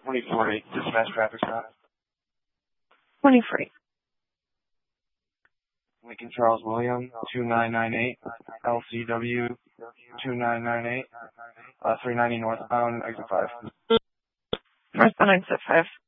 24-8, dispatch traffic stop. 24-8. Lincoln Charles William, 2998, LCW, 2998, 390 northbound, exit 5. Northbound exit 5.